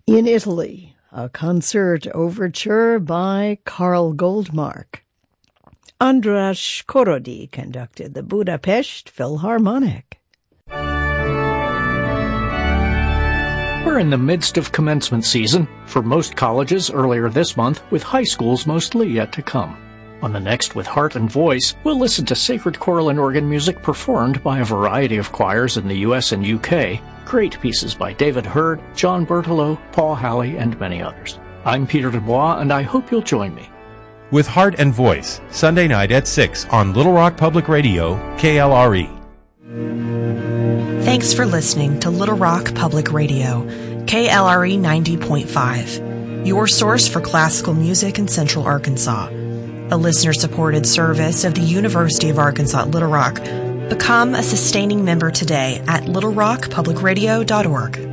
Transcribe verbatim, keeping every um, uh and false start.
In Italy, a concert overture by Karl Goldmark. Andras Korody conducted the Budapest Philharmonic. We're in the midst of commencement season for most colleges earlier this month, with high schools mostly yet to come. On the next With Heart and Voice, we'll listen to sacred choral and organ music performed by a variety of choirs in the U S and U K, great pieces by David Hurd, John Bertolo, Paul Halley, and many others. I'm Peter Dubois, and I hope you'll join me. With Heart and Voice, Sunday night at six on Little Rock Public Radio, K L R E. Thanks for listening to Little Rock Public Radio, K L R E ninety point five, your source for classical music in Central Arkansas. A listener-supported service of the University of Arkansas at Little Rock. Become a sustaining member today at little rock public radio dot org.